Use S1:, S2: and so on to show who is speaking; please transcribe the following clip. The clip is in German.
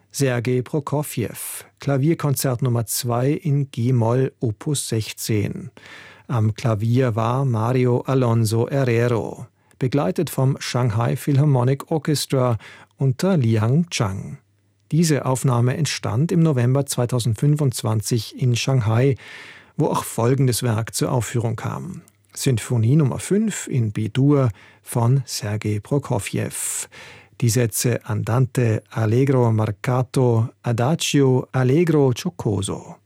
S1: Sergei Prokofjew, Klavierkonzert Nummer 2 in G-Moll, Opus 16. Am Klavier war Mario Alonso Herrero, begleitet vom Shanghai Philharmonic Orchestra unter Liang Chang. Diese Aufnahme entstand im November 2025 in Shanghai, wo auch folgendes Werk zur Aufführung kam: Sinfonie Nummer 5 in B-Dur von Sergei Prokofjew. Die Sätze Andante allegro marcato, Adagio allegro giocoso.